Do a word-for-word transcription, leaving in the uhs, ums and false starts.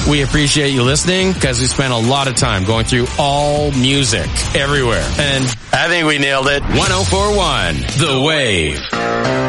We appreciate you listening because we spent a lot of time going through all music everywhere. And I think we nailed it. one oh four point one The Wave.